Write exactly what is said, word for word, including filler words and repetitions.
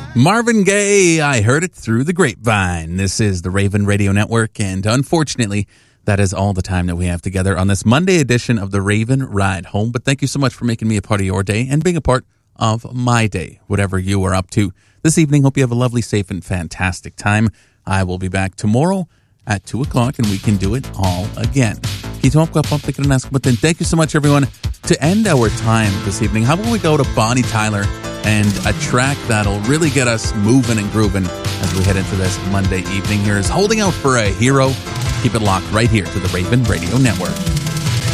Marvin Gaye, I heard it through the grapevine. This is the Raven Radio Network, and unfortunately, that is all the time that we have together on this Monday edition of the Raven Ride Home. But thank you so much for making me a part of your day and being a part of my day, whatever you are up to this evening. Hope you have a lovely, safe, and fantastic time. I will be back tomorrow at two o'clock, and we can do it all again. Thank you so much, everyone. To end our time this evening, how about we go to Bonnie Tyler and a track that'll really get us moving and grooving as we head into this Monday evening. Here is Holding Out for a Hero. Keep it locked right here to the Raven Radio Network.